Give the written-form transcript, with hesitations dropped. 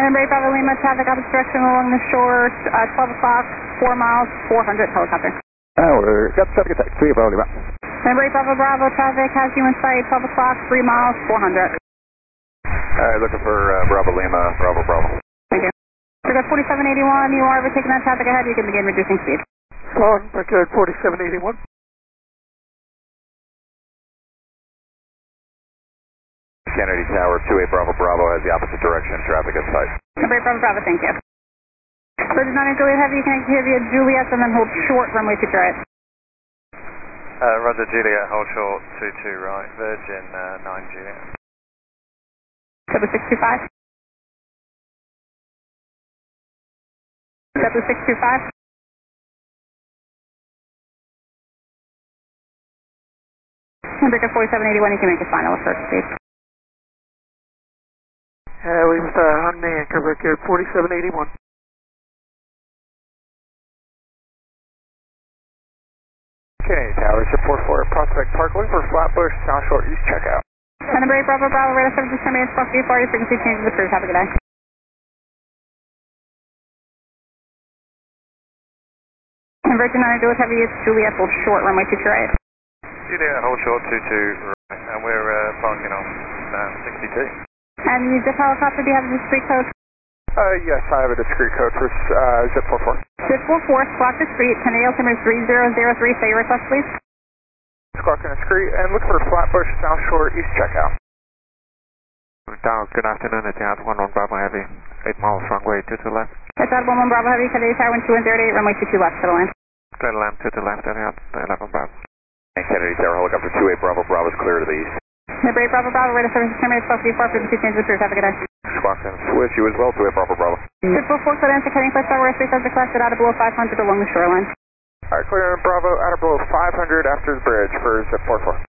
Bravo Bravo Lima, traffic opposite direction along the shore, 12 o'clock, 4 miles, 400 helicopter. We're got traffic attack, 3 Bravo Lima. Bravo Bravo, traffic has you in sight, 12 o'clock, 3 miles, 400. Looking for Bravo Lima, Bravo Bravo. Thank you. Record 4781, you are overtaking that traffic ahead, you can begin reducing speed. Long, record 4781. Kennedy Tower, 28 Bravo Bravo has the opposite direction, traffic at sight. Bravo Bravo, thank you. Virgin 9 Juliet Heavy, you connect here via Juliet and then hold short runway 22 right. Roger Juliet, hold short 22 right, Virgin 9 Juliet. 7625. 7625. Record 4781, you can make a final approach speed. We've on the anchor, record 4781. Kennedy Tower, support for Prospect Park, looking for Flatbush, South Shore, East checkout. Bravo Bravo, radar service terminates, plus V40, frequency changes approved, have a good day. Virgin 9 Juliet Heavy, it's Juliet, hold short runway 22 right. Juliet, hold short 22 right, and we're parking on 62. And the zip helicopter, do you have a discrete code? Yes, I have a discrete code for zip 44. Zip 44, squawk discrete, 10 altimeter 3003, say your request please. Squawk and discrete, and look for Flatbush, South Shore, East checkout. Down, good afternoon, it's Yacht 11 Bravo Heavy, 8 miles runway 22 left. It's Yacht 11 Bravo Heavy, Kennedy Tower 2108, runway 22 left, to the line. Clear to land, 22 left, and Yacht 11 Bravo. And Kennedy Tower, helicopter 28 Bravo Bravo is clear to the east. Bravo Bravo, radar service terminates, plus V4, frequency changes approved, have a good day. Squawk and switch, you as well, 28 Bravo Bravo. Zip 44, clear to enter heading for Star Wars, space as requested, out of below 500 along the shoreline. Alright, clear to Bravo, out of below 500 after the bridge for zip 44.